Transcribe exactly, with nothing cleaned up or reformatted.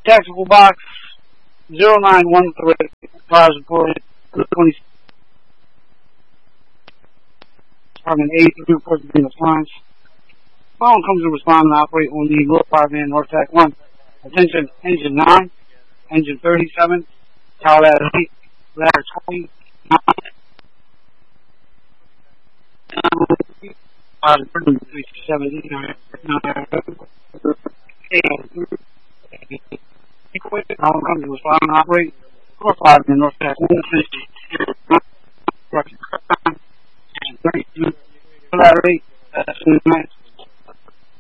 Tactical box zero nine one three, cars reported twenty Department eight, report to be in response. Phone comes to respond and operate on the North Five Man North Tac one. Attention, engine nine, engine thirty-seven, tower ladder eight, ladder twenty, nine, seventy, nine, phone comes to respond and operate North Five Man North Tac one. Attention, thirty-two, ladder eight,